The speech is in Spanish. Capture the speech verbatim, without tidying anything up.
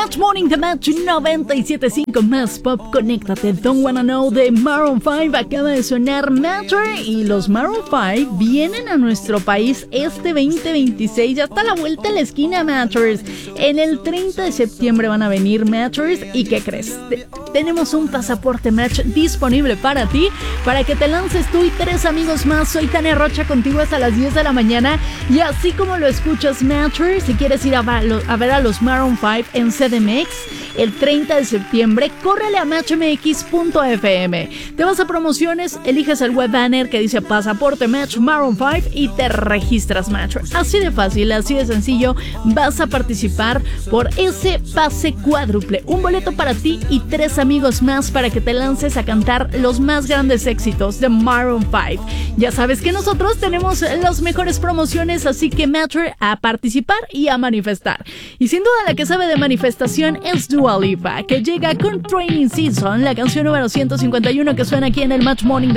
Match Morning de Match noventa y siete punto cinco más pop. Conéctate. Don't Wanna Know de Maroon cinco acaba de sonar. Matter, y los Maroon cinco vienen a nuestro país este veinte veintiséis. Ya está a la vuelta de la esquina, Matters. En el treinta de septiembre van a venir Matters. ¿Y qué crees? Te- tenemos un pasaporte Match disponible para ti, para que te lances tú y tres amigos más. Soy Tania Rocha, contigo hasta las diez de la mañana. Y así como lo escuchas, Matters, si quieres ir a, a ver a los Maroon cinco en C D M X el treinta de septiembre, córrele a match m x punto f m. Te vas a promociones, eliges el web banner que dice Pasaporte Match Maroon cinco y te registras, Match. Así de fácil, así de sencillo, vas a participar por ese pase cuádruple. Un boleto para ti y tres amigos más para que te lances a cantar los más grandes éxitos de Maroon cinco. Ya sabes que nosotros tenemos las mejores promociones, así que Match, a participar y a manifestar. Y sin duda la que sabe de manifestación es Dua Lipa, que llega con Training Season, la canción número ciento cincuenta y uno que suena aquí en el Match Morning de